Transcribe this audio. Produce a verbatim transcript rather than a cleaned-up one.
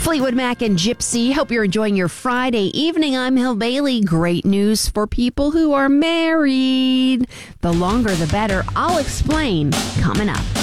Fleetwood Mac and Gypsy. Hope you're enjoying your Friday evening. I'm Hill Bailey. Great news for people who are married. The longer the better. I'll explain coming up.